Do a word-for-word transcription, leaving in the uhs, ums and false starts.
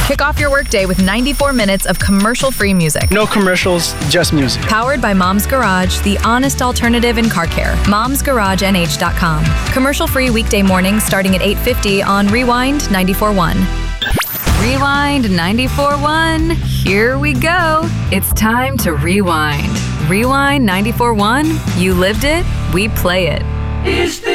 Kick off your workday with ninety-four minutes of commercial-free music. No commercials, just music. Powered by Mom's Garage, the honest alternative in car care. moms garage n h dot com. Commercial-free weekday mornings starting at eight fifty on Rewind ninety-four point one. Rewind ninety-four point one. Here we go. It's time to rewind. Rewind ninety-four point one. You lived it, we play it. Is